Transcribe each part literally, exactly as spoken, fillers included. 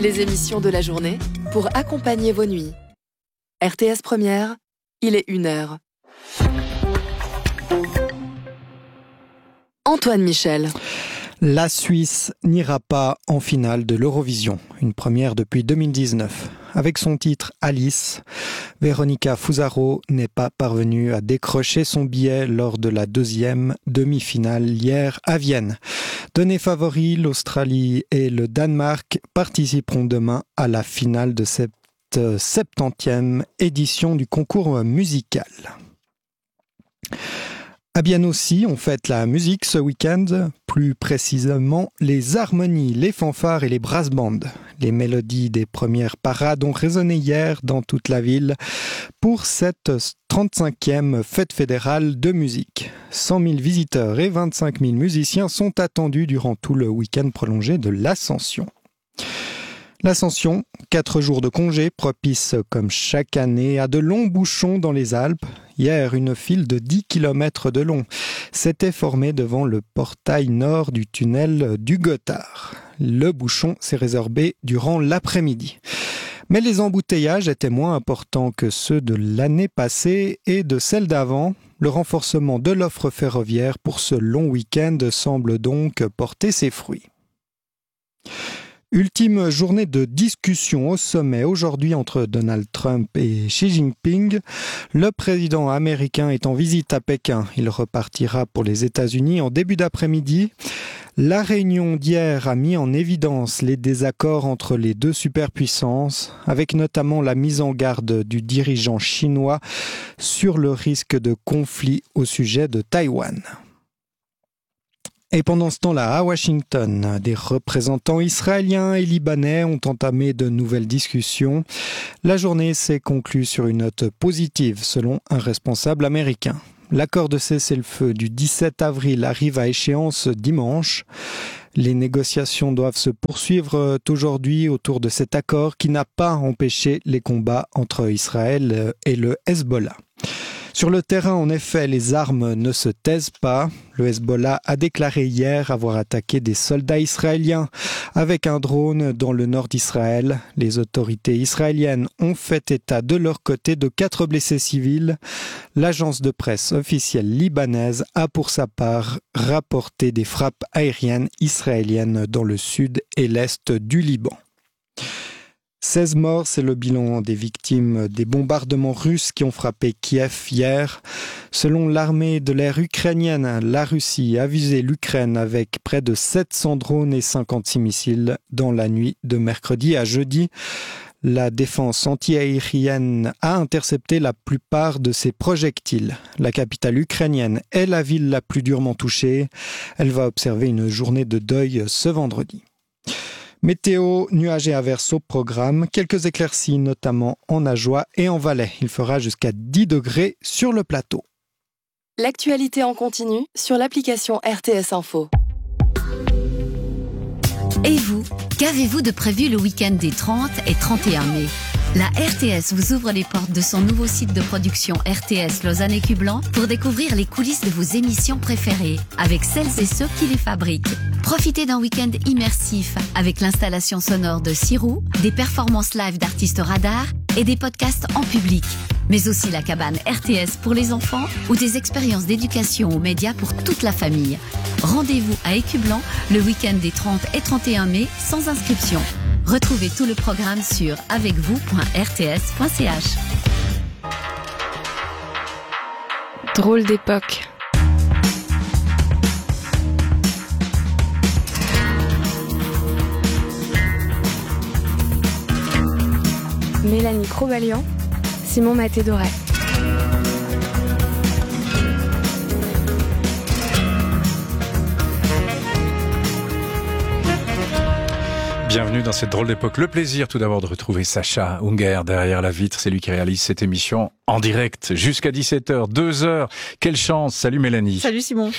les émissions de la journée pour accompagner vos nuits. R T S Première, il est une heure. Antoine Michel. La Suisse n'ira pas en finale de l'Eurovision, une première depuis deux mille dix-neuf. Avec son titre Alice, Véronica Fusaro n'est pas parvenue à décrocher son billet lors de la deuxième demi-finale hier à Vienne. Donnés favoris, l'Australie et le Danemark participeront demain à la finale de cette septantième édition du concours musical. À Bienne aussi, on fête la musique ce week-end, plus précisément les harmonies, les fanfares et les brass bands. Les mélodies des premières parades ont résonné hier dans toute la ville pour cette trente-cinquième fête fédérale de musique. cent mille visiteurs et vingt-cinq mille musiciens sont attendus durant tout le week-end prolongé de l'Ascension. L'Ascension, quatre jours de congé, propice comme chaque année à de longs bouchons dans les Alpes. Hier, une file de dix kilomètres de long s'était formée devant le portail nord du tunnel du Gothard. Le bouchon s'est résorbé durant l'après-midi. Mais les embouteillages étaient moins importants que ceux de l'année passée et de celle d'avant. Le renforcement de l'offre ferroviaire pour ce long week-end semble donc porter ses fruits. Ultime journée de discussion au sommet aujourd'hui entre Donald Trump et Xi Jinping. Le président américain est en visite à Pékin. Il repartira pour les États-Unis en début d'après-midi. La réunion d'hier a mis en évidence les désaccords entre les deux superpuissances, avec notamment la mise en garde du dirigeant chinois sur le risque de conflit au sujet de Taïwan. Et pendant ce temps-là, à Washington, des représentants israéliens et libanais ont entamé de nouvelles discussions. La journée s'est conclue sur une note positive, selon un responsable américain. L'accord de cessez-le-feu du dix-sept avril arrive à échéance dimanche. Les négociations doivent se poursuivre aujourd'hui autour de cet accord qui n'a pas empêché les combats entre Israël et le Hezbollah. Sur le terrain, en effet, les armes ne se taisent pas. Le Hezbollah a déclaré hier avoir attaqué des soldats israéliens avec un drone dans le nord d'Israël. Les autorités israéliennes ont fait état de leur côté de quatre blessés civils. L'agence de presse officielle libanaise a pour sa part rapporté des frappes aériennes israéliennes dans le sud et l'est du Liban. seize morts, c'est le bilan des victimes des bombardements russes qui ont frappé Kiev hier. Selon l'armée de l'air ukrainienne, la Russie a visé l'Ukraine avec près de sept cents drones et cinquante-six missiles dans la nuit de mercredi à jeudi. La défense anti-aérienne a intercepté la plupart de ces projectiles. La capitale ukrainienne est la ville la plus durement touchée. Elle va observer une journée de deuil ce vendredi. Météo, nuages et averses au programme, quelques éclaircies notamment en Ajoie et en Valais. Il fera jusqu'à dix degrés sur le plateau. L'actualité en continu sur l'application R T S Info. Et vous, qu'avez-vous de prévu le week-end des trente et trente et un mai ? La R T S vous ouvre les portes de son nouveau site de production R T S Lausanne et Cublan pour découvrir les coulisses de vos émissions préférées avec celles et ceux qui les fabriquent. Profitez d'un week-end immersif avec l'installation sonore de Sirou, des performances live d'artistes radars et des podcasts en public. Mais aussi la cabane R T S pour les enfants ou des expériences d'éducation aux médias pour toute la famille. Rendez-vous à Écublan le week-end des trente et trente et un mai sans inscription. Retrouvez tout le programme sur avec vous point r t s point c h. Drôle d'époque. Mélanie Crobalian, Simon Maté-Doré. Bienvenue dans cette drôle d'époque. Le plaisir tout d'abord de retrouver Sacha Unger derrière la vitre. C'est lui qui réalise cette émission en direct jusqu'à dix-sept heures, deux heures. Quelle chance. Salut Mélanie. Salut Simon.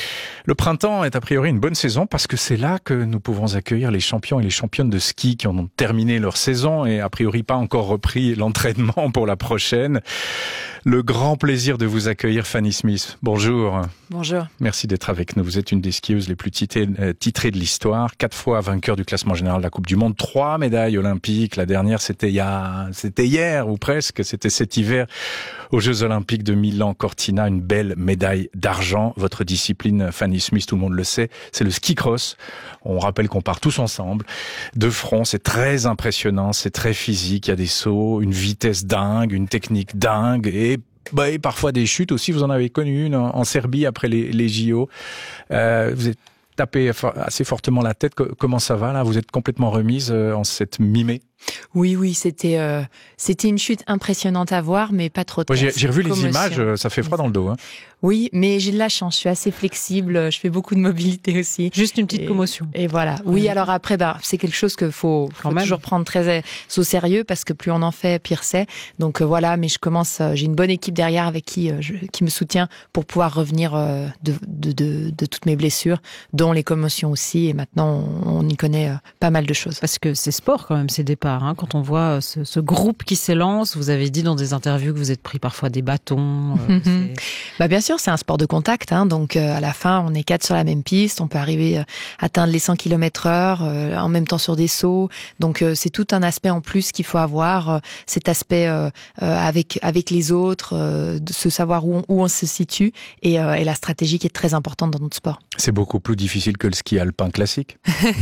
Le printemps est a priori une bonne saison parce que c'est là que nous pouvons accueillir les champions et les championnes de ski qui ont terminé leur saison et a priori pas encore repris l'entraînement pour la prochaine. Le grand plaisir de vous accueillir, Fanny Smith. Bonjour. Bonjour. Merci d'être avec nous. Vous êtes une des skieuses les plus titrées, titrées de l'histoire. Quatre fois vainqueur du classement général de la Coupe du Monde. Trois médailles olympiques. La dernière, c'était il y a, c'était hier ou presque. C'était cet hiver aux Jeux Olympiques de Milan-Cortina. Une belle médaille d'argent. Votre discipline, Fanny Smith, tout le monde le sait, c'est le ski cross. On rappelle qu'on part tous ensemble de front. C'est très impressionnant. C'est très physique. Il y a des sauts, une vitesse dingue, une technique dingue et Bah, et parfois des chutes aussi. Vous en avez connu une en, en Serbie après les, les J O. Euh, vous êtes tapé assez fortement la tête. Comment ça va là? Vous êtes complètement remise en cette mi-mai? Oui, oui, c'était euh, c'était une chute impressionnante à voir, mais pas trop. Ouais, j'ai, j'ai revu les images, ça fait froid dans le dos. Hein. Oui, mais j'ai de la chance, je suis assez flexible, je fais beaucoup de mobilité aussi. Juste une petite et, commotion. Et voilà. Oui, oui, alors après, bah, c'est quelque chose qu'il faut, faut toujours prendre très au sérieux parce que plus on en fait, pire c'est. Donc euh, voilà, mais je commence, euh, j'ai une bonne équipe derrière avec qui euh, je, qui me soutient pour pouvoir revenir euh, de, de, de, de toutes mes blessures, dont les commotions aussi. Et maintenant, on, on y connaît euh, pas mal de choses. Parce que c'est sport quand même ces départs. Hein, quand on voit ce, ce groupe qui s'élance, vous avez dit dans des interviews que vous êtes pris parfois des bâtons. Euh, mm-hmm. Bah bien sûr, c'est un sport de contact, hein, donc euh, à la fin, on est quatre sur la même piste, on peut arriver à euh, atteindre les cent kilomètres heure, euh, en même temps sur des sauts. Donc euh, c'est tout un aspect en plus qu'il faut avoir, euh, cet aspect euh, euh, avec avec les autres, euh, de se savoir où on, où on se situe et, euh, et la stratégie qui est très importante dans notre sport. C'est beaucoup plus difficile que le ski alpin classique.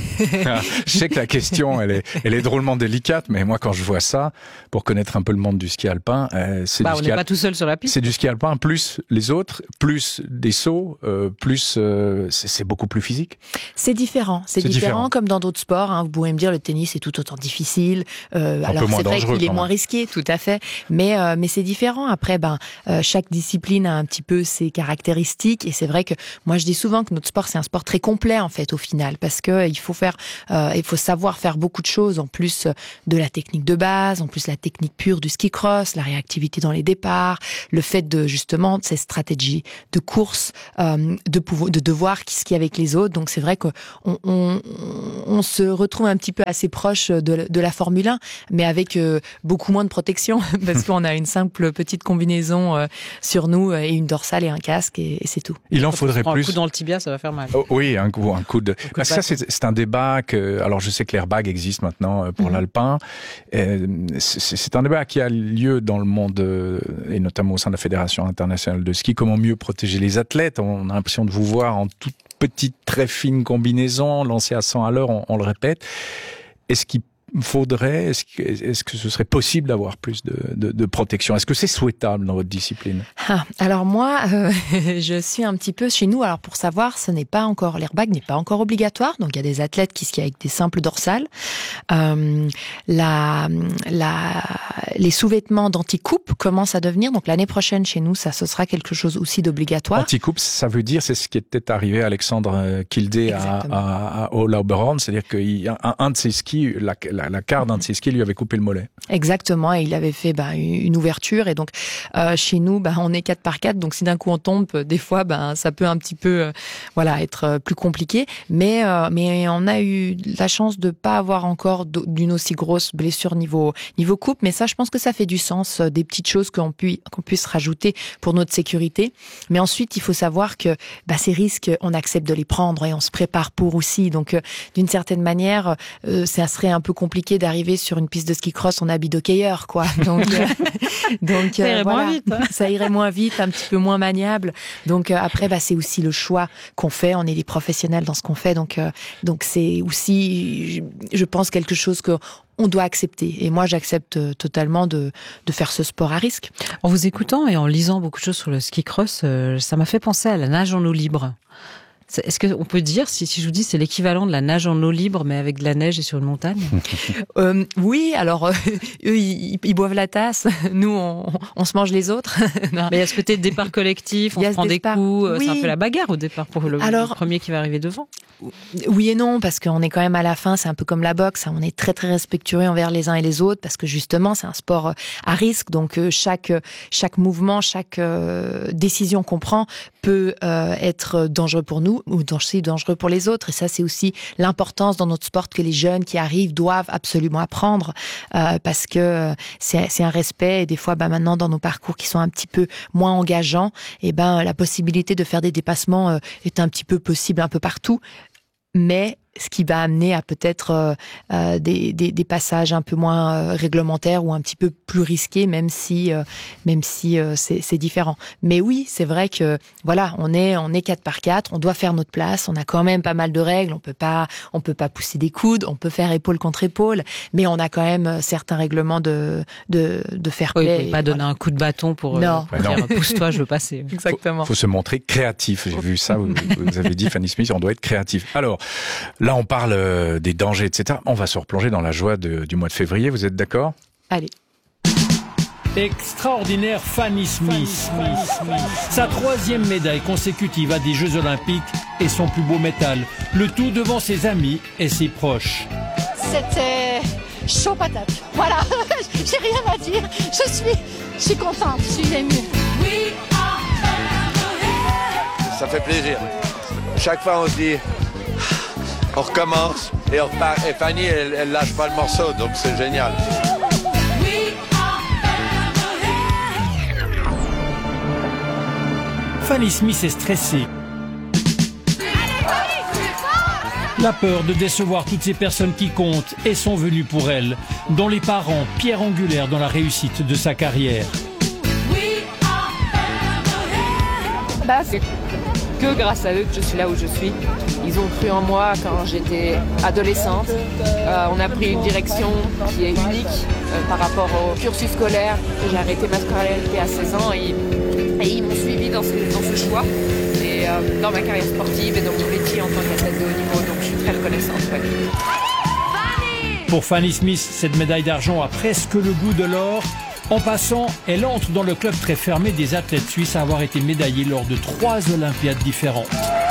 Je sais que la question, elle est, elle est drôlement délicate, mais moi, quand je vois ça, pour connaître un peu le monde du ski alpin, euh, c'est bah, du on ski n'est al... pas tout seul sur la piste. C'est du ski alpin plus les autres, plus des sauts, euh, plus euh, c'est, c'est beaucoup plus physique. C'est différent, c'est, c'est différent, différent comme dans d'autres sports. Hein. Vous pouvez me dire le tennis est tout autant difficile. Euh, un alors peu moins c'est vrai dangereux, qu'il est moins risqué, tout à fait, mais euh, mais c'est différent. Après, ben euh, chaque discipline a un petit peu ses caractéristiques et c'est vrai que moi je dis souvent que notre sport c'est un sport très complet en fait au final parce que euh, il faut faire, euh, il faut savoir faire beaucoup de choses en plus de la technique de base, en plus la technique pure du ski cross, la réactivité dans les départs, le fait de justement de ces stratégies de course, euh, de pouvoir, de devoir skier avec les autres. Donc c'est vrai qu'on on, on se retrouve un petit peu assez proche de, de la Formule un, mais avec euh, beaucoup moins de protection parce qu'on a une simple petite combinaison euh, sur nous et une dorsale et un casque et, et c'est tout. Il en faudrait plus. Un coup dans le tibia, ça va faire mal. Oh, oui, un coup, un coup de. Un coup Parce que ça, c'est, c'est un débat que. Alors, je sais que l'airbag existe maintenant pour mmh. l'alpin. C'est, c'est un débat qui a lieu dans le monde et notamment au sein de la Fédération internationale de ski. Comment mieux protéger les athlètes? On a l'impression de vous voir en toute petite, très fine combinaison, lancée à cent à l'heure. On, on le répète. Est-ce qu'il faudrait, est-ce que, est-ce que ce serait possible d'avoir plus de, de, de protection? Est-ce que c'est souhaitable dans votre discipline? Ah, alors moi, euh, je suis un petit peu chez nous. Alors pour savoir, ce n'est pas encore l'airbag n'est pas encore obligatoire. Donc il y a des athlètes qui skient avec des simples dorsales. Euh, la, la, les sous-vêtements d'anti-coupe commencent à devenir. Donc l'année prochaine chez nous, ça ce sera quelque chose aussi d'obligatoire. Anti-coupe, ça veut dire c'est ce qui était arrivé à Alexandre Kildé à, à, à Oberhorn, c'est-à-dire qu'un un de ses skis, la, la La carte d'un de ses skis lui avait coupé le mollet. Exactement, et il avait fait bah, une ouverture. Et donc, euh, chez nous, bah, on est quatre par quatre. Donc, si d'un coup on tombe, des fois, bah, ça peut un petit peu euh, voilà, être euh, plus compliqué. Mais, euh, mais on a eu la chance de pas avoir encore d'une aussi grosse blessure niveau, niveau coupe. Mais ça, je pense que ça fait du sens. Euh, des petites choses qu'on, pu, qu'on puisse rajouter pour notre sécurité. Mais ensuite, il faut savoir que bah, ces risques, on accepte de les prendre et on se prépare pour aussi. Donc, euh, d'une certaine manière, euh, ça serait un peu compliqué d'arriver sur une piste de ski cross en habit d'hockeyeur, quoi. Donc, euh, donc ça irait euh, voilà. moins vite. Hein. Ça irait moins vite, un petit peu moins maniable. Donc euh, après, bah c'est aussi le choix qu'on fait. On est des professionnels dans ce qu'on fait, donc euh, donc c'est aussi, je, je pense, quelque chose que on doit accepter. Et moi, j'accepte totalement de, de faire ce sport à risque. En vous écoutant et en lisant beaucoup de choses sur le ski cross, euh, ça m'a fait penser à la nage en eau libre. Est-ce qu'on peut dire, si, si je vous dis c'est l'équivalent de la nage en eau libre, mais avec de la neige et sur une montagne? euh, Oui, alors euh, eux, ils, ils boivent la tasse, nous, on, on se mange les autres. Mais il y a ce côté départ collectif, on se prend des départ... coups, oui. C'est un peu la bagarre au départ pour le, alors, le premier qui va arriver devant. Oui et non, parce qu'on est quand même à la fin, c'est un peu comme la boxe, on est très très respectueux envers les uns et les autres, parce que justement c'est un sport à risque, donc chaque chaque mouvement, chaque décision qu'on prend peut euh, être dangereux pour nous ou aussi dangereux pour les autres. Et ça, c'est aussi l'importance dans notre sport que les jeunes qui arrivent doivent absolument apprendre euh, parce que c'est, c'est un respect. Et des fois, bah, maintenant, dans nos parcours qui sont un petit peu moins engageants, et ben la possibilité de faire des dépassements euh, est un petit peu possible un peu partout. Mais ce qui va amener à peut-être euh, euh, des, des, des passages un peu moins euh, réglementaires ou un petit peu plus risqués, même si, euh, même si euh, c'est, c'est différent. Mais oui, c'est vrai que voilà, on est on est quatre par quatre, on doit faire notre place, on a quand même pas mal de règles, on peut pas on peut pas pousser des coudes, on peut faire épaule contre épaule, mais on a quand même certains règlements de de, de fair play. Oui, vous pouvez pas donner un coup de bâton pour, non. euh, pour dire non. pousse-toi, je veux passer. Exactement. Il faut se montrer créatif. J'ai vu ça. Vous, vous avez dit, Fanny Smith, on doit être créatif. Alors. Là, on parle des dangers, et cetera. On va se replonger dans la joie de, du mois de février. Vous êtes d'accord ? Allez. Extraordinaire Fanny Smith. Fanny Smith. Sa troisième médaille consécutive à des Jeux Olympiques et son plus beau métal. Le tout devant ses amis et ses proches. C'était chaud patate. Voilà, j'ai rien à dire. Je suis, je suis contente, je suis émue. Ça fait plaisir. Chaque fois, on se dit... On recommence et on repart. Et Fanny, elle, elle lâche pas le morceau, donc c'est génial. Fanny Smith est stressée. La peur de décevoir toutes ces personnes qui comptent et sont venues pour elle, dont les parents, pierre angulaire dans la réussite de sa carrière. Bah, c'est que grâce à eux que je suis là où je suis. Ils ont cru en moi quand j'étais adolescente. Euh, on a pris une direction qui est unique euh, par rapport au cursus scolaire. J'ai arrêté ma scolarité à seize ans et, et ils m'ont suivi dans ce, dans ce choix. Et euh, dans ma carrière sportive et dans mon métier en tant qu'athlète de haut niveau. Donc je suis très reconnaissante. Ouais. Pour Fanny Smith, cette médaille d'argent a presque le goût de l'or. En passant, elle entre dans le club très fermé des athlètes suisses à avoir été médaillés lors de trois Olympiades différentes.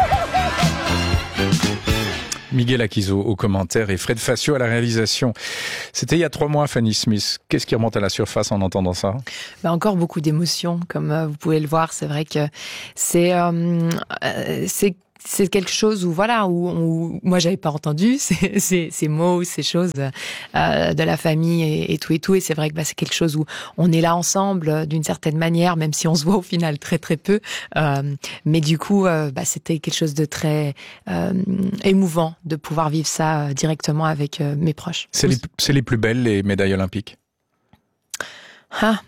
Miguel Akizo au commentaire et Fred Facio à la réalisation. C'était il y a trois mois, Fanny Smith. Qu'est-ce qui remonte à la surface en entendant ça ? Bah encore beaucoup d'émotions, comme euh, vous pouvez le voir. C'est vrai que c'est euh, c'est c'est quelque chose où voilà où, où moi j'avais pas entendu ces, ces, ces mots, ces choses euh, de la famille et, et tout et tout. Et c'est vrai que bah, c'est quelque chose où on est là ensemble euh, d'une certaine manière, même si on se voit au final très très peu. Euh, mais du coup, euh, bah, c'était quelque chose de très euh, émouvant de pouvoir vivre ça euh, directement avec euh, mes proches. C'est les, c'est les plus belles les médailles olympiques. Ah.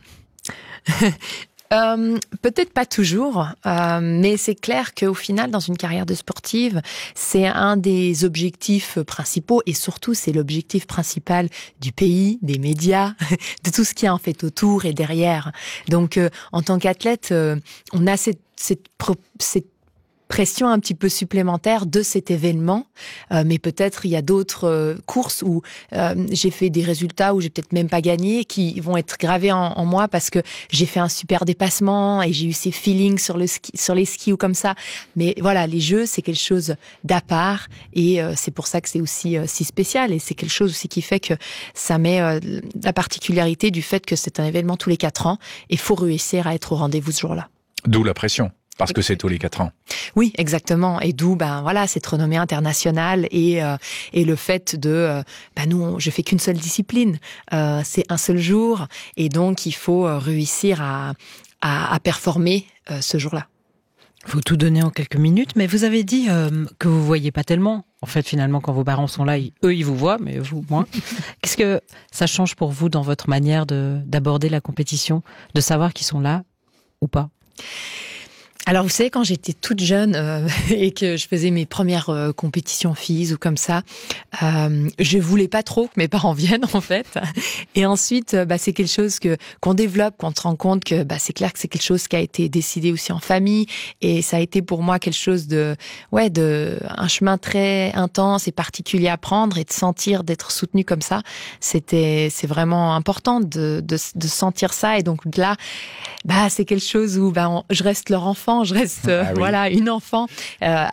Euh, peut-être pas toujours, euh, mais c'est clair qu'au final, dans une carrière de sportive, c'est un des objectifs principaux et surtout, c'est l'objectif principal du pays, des médias, de tout ce qui est en fait autour et derrière. Donc, euh, en tant qu'athlète, euh, on a cette, cette, cette pression un petit peu supplémentaire de cet événement, euh, mais peut-être il y a d'autres euh, courses où euh, j'ai fait des résultats où j'ai peut-être même pas gagné, qui vont être gravés en, en moi parce que j'ai fait un super dépassement et j'ai eu ces feelings sur le ski, sur les skis ou comme ça. Mais voilà, les Jeux, c'est quelque chose d'à part et euh, c'est pour ça que c'est aussi euh, si spécial et c'est quelque chose aussi qui fait que ça met euh, la particularité du fait que c'est un événement tous les quatre ans et faut réussir à être au rendez-vous ce jour-là. D'où la pression. Parce que c'est tous les quatre ans. Oui, exactement. Et d'où, ben voilà, cette renommée internationale et euh, et le fait de, euh, ben nous, on, je fais qu'une seule discipline, euh, c'est un seul jour, et donc il faut euh, réussir à à, à performer euh, ce jour-là. Faut tout donner en quelques minutes, mais vous avez dit euh, que vous voyez pas tellement. En fait, finalement, quand vos parents sont là, ils, eux, ils vous voient, mais vous, moins. Qu'est-ce que ça change pour vous dans votre manière de d'aborder la compétition, de savoir qu'ils sont là ou pas ? Alors, vous savez, quand j'étais toute jeune euh, et que je faisais mes premières euh, compétitions filles ou comme ça, euh, je voulais pas trop que mes parents viennent, en fait. Et ensuite, bah, c'est quelque chose que qu'on développe, qu'on se rend compte que bah, c'est clair que c'est quelque chose qui a été décidé aussi en famille. Et ça a été pour moi quelque chose de, ouais, de un chemin très intense et particulier à prendre et de sentir d'être soutenu comme ça. C'était, c'est vraiment important de, de, de sentir ça. Et donc là, bah, c'est quelque chose où bah, on, je reste leur enfant. enfant, je reste euh, ah oui. voilà une enfant euh,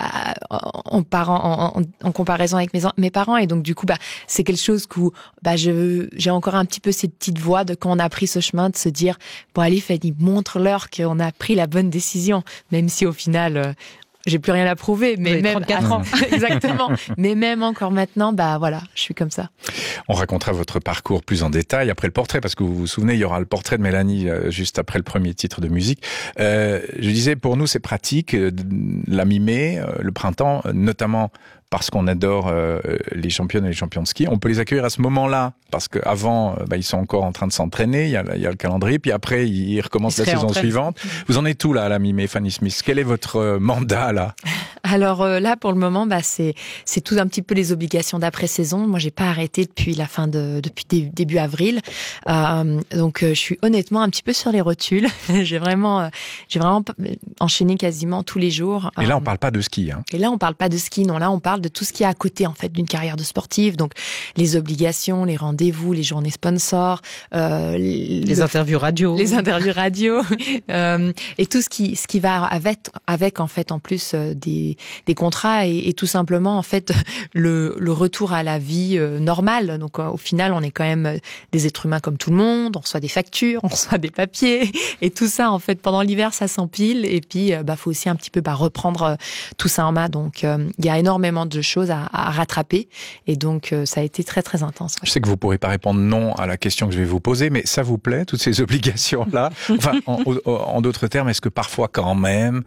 en, parent, en, en, en comparaison avec mes, mes parents. Et donc du coup, bah, c'est quelque chose où bah, je, j'ai encore un petit peu cette petite voix de quand on a pris ce chemin, de se dire, bon allez Fanny, montre-leur qu'on a pris la bonne décision, même si au final... Euh, j'ai plus rien à prouver, mais même trente-quatre ans. Exactement. Mais même encore maintenant, bah voilà, je suis comme ça. On racontera votre parcours plus en détail après le portrait, parce que vous vous souvenez, il y aura le portrait de Mélanie euh, juste après le premier titre de musique. Euh, je disais, pour nous, c'est pratique, euh, la mi-mai, euh, le printemps, euh, notamment parce qu'on adore euh, les championnes et les champions de ski. On peut les accueillir à ce moment-là, parce qu'avant, euh, bah, ils sont encore en train de s'entraîner, il y a, il y a le calendrier, puis après, ils recommencent ils la saison suivante. Vous en êtes où, là, à la mi-mai, Fanny Smith? Quel est votre euh, mandat, là? Alors euh, là, pour le moment, bah, c'est, c'est tout un petit peu les obligations d'après-saison. Moi, j'ai pas arrêté depuis la fin de, depuis dé, début avril. Euh, donc, euh, je suis honnêtement un petit peu sur les rotules. j'ai vraiment, euh, j'ai vraiment enchaîné quasiment tous les jours. Et là, on parle pas de ski, hein. Et là, on parle pas de ski, non. Là, on parle de tout ce qui est à côté, en fait, d'une carrière de sportive. Donc, les obligations, les rendez-vous, les journées sponsors, euh, les, les interviews radio, les interviews radio, euh, et tout ce qui, ce qui va avec, avec en fait, en plus euh, des, des contrats et, et tout simplement, en fait, le, le retour à la vie euh, normale. Donc, euh, au final, on est quand même des êtres humains comme tout le monde. On reçoit des factures, on reçoit des papiers, et tout ça, en fait, pendant l'hiver, ça s'empile. Et puis, euh, bah, faut aussi un petit peu bah, reprendre euh, tout ça en main. Donc, il euh, y a énormément de choses à, à rattraper, et donc euh, ça a été très très intense. Ouais. Je sais que vous pourrez pas répondre non à la question que je vais vous poser, mais ça vous plaît, toutes ces obligations-là? Enfin, en, en, en d'autres termes, est-ce que parfois quand même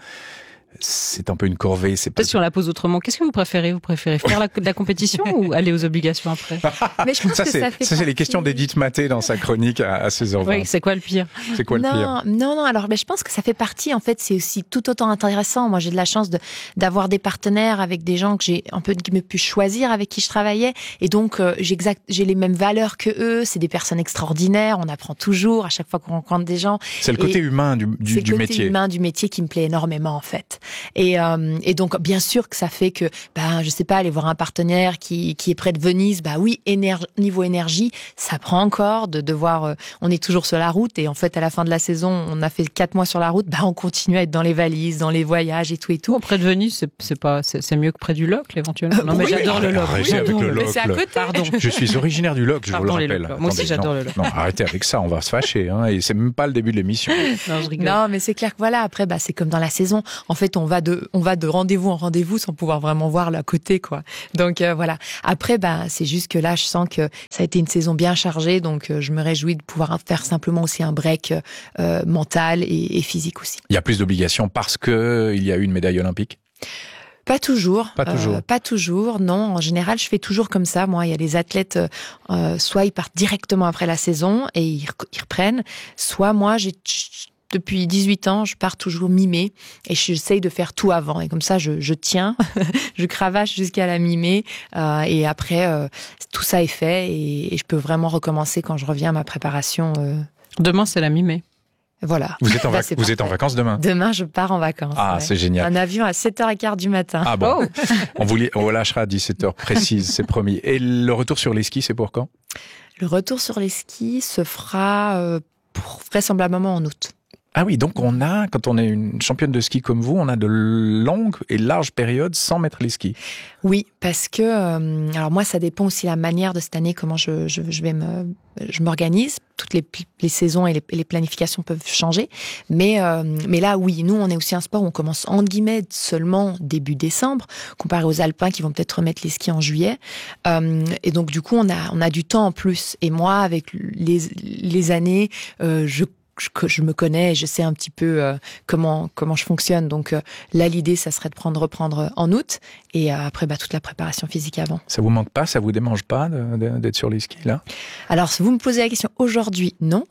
c'est un peu une corvée? C'est pas... Si on la pose autrement, qu'est-ce que vous préférez? Vous préférez faire la, de la compétition ou aller aux obligations après? Mais je pense ça, que c'est, ça, fait ça c'est les questions d'Edith Maté dans sa chronique à, à seize heures vingt. Oui, c'est quoi le pire? C'est quoi non, le pire? Non, non, alors mais je pense que ça fait partie, en fait, c'est aussi tout autant intéressant. Moi, j'ai de la chance de, d'avoir des partenaires avec des gens que j'ai un peu pu choisir, avec qui je travaillais, et donc euh, j'ai, exact, j'ai les mêmes valeurs que eux, c'est des personnes extraordinaires, on apprend toujours à chaque fois qu'on rencontre des gens. C'est le côté humain du, du, du métier. C'est le côté humain du métier qui me plaît énormément, en fait. Et euh, Et donc, bien sûr que ça fait que, ben, je sais pas, aller voir un partenaire qui, qui est près de Venise, bah oui, énergie, niveau énergie, ça prend encore de devoir, euh, on est toujours sur la route, et en fait, à la fin de la saison, on a fait quatre mois sur la route, bah, on continue à être dans les valises, dans les voyages et tout et tout. Bon, près de Venise, c'est, c'est pas, c'est, c'est mieux que près du Locle, éventuellement. Euh, non, mais oui, j'adore oui, le Locle. Arrêtez avec le Locle. Mais c'est à côté. Pardon. Je suis originaire du Locle, je Pardon, vous le rappelle. Moi aussi, Attendez, j'adore non, le Locle. Non, arrêtez avec ça, on va se fâcher, hein, et c'est même pas le début de l'émission. Non, je rigole. Non, mais c'est clair que voilà, après, bah, c'est comme dans la saison. En fait, on va de, on va de rendez-vous en rendez-vous sans pouvoir vraiment voir le côté, quoi. Donc euh, voilà. Après, bah, c'est juste que là, je sens que ça a été une saison bien chargée, donc euh, je me réjouis de pouvoir faire simplement aussi un break euh, mental et, et physique aussi. Il y a plus d'obligations parce que il y a eu une médaille olympique? Pas toujours. Pas toujours. Euh, pas toujours, non. En général, je fais toujours comme ça. Moi, il y a des athlètes, euh, soit ils partent directement après la saison et ils, ils reprennent, soit moi, j'ai... Depuis dix-huit ans, je pars toujours mi-mai et j'essaye de faire tout avant. Et comme ça, je, je tiens, je cravache jusqu'à la mi-mai. Euh, et après, euh, tout ça est fait et, et je peux vraiment recommencer quand je reviens à ma préparation. Euh... Demain, c'est la mi-mai. Voilà. Vous êtes en, Là, vac- vous êtes en vacances demain? Demain, je pars en vacances. Ah, ouais. C'est génial. Un avion à sept heures quinze du matin. Ah bon. Oh. on, vous li- on vous lâchera à dix-sept heures précises, c'est promis. Et le retour sur les skis, c'est pour quand? Le retour sur les skis se fera euh, pour, vraisemblablement en août. Ah oui, donc on a, quand on est une championne de ski comme vous, on a de longues et larges périodes sans mettre les skis. Oui, parce que, euh, alors moi, ça dépend aussi de la manière de cette année, comment je, je, je vais me, je m'organise. Toutes les, les saisons et les, les planifications peuvent changer. Mais, euh, mais là, oui, nous, on est aussi un sport où on commence, entre guillemets, seulement début décembre, comparé aux Alpins qui vont peut-être remettre les skis en juillet. Euh, et donc, du coup, on a, on a du temps en plus. Et moi, avec les, les années, euh, je Je, je me connais, je sais un petit peu euh, comment comment je fonctionne. Donc euh, là, l'idée, ça serait de prendre reprendre en août et euh, après bah, toute la préparation physique avant. Ça vous manque pas, ça vous démange pas de, de, d'être sur les skis là? Alors, si vous me posez la question aujourd'hui, non.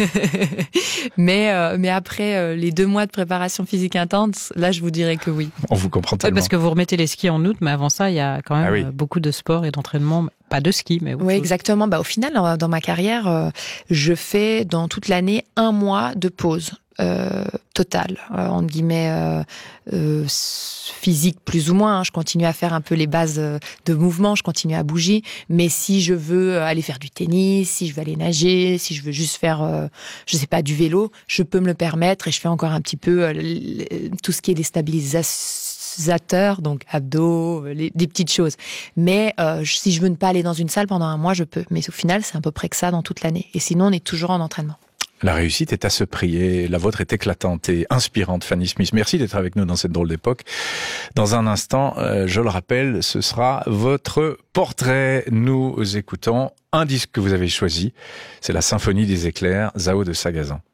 mais euh, mais après euh, les deux mois de préparation physique intense, là, je vous dirais que oui. On vous comprend tellement. Ouais, parce que vous remettez les skis en août, mais avant ça, il y a quand même ah oui. beaucoup de sport et d'entraînement. Pas de ski, mais... Oui, exactement. Bah, au final, dans ma carrière, euh, je fais dans toute l'année un mois de pause. euh, totale, euh, entre guillemets, euh, euh, physique plus ou moins. Hein. Je continue à faire un peu les bases de mouvement, je continue à bouger. Mais si je veux aller faire du tennis, si je veux aller nager, si je veux juste faire, euh, je sais pas, du vélo, je peux me le permettre et je fais encore un petit peu euh, tout ce qui est des stabilisateurs, donc abdos, les, des petites choses. Mais euh, si je veux ne pas aller dans une salle pendant un mois, je peux. Mais au final, c'est à peu près que ça dans toute l'année. Et sinon, on est toujours en entraînement. La réussite est à ce prix et la vôtre est éclatante et inspirante, Fanny Smith. Merci d'être avec nous dans cette drôle d'époque. Dans un instant, euh, je le rappelle, ce sera votre portrait. Nous écoutons un disque que vous avez choisi. C'est la Symphonie des éclairs, Zao de Sagazan.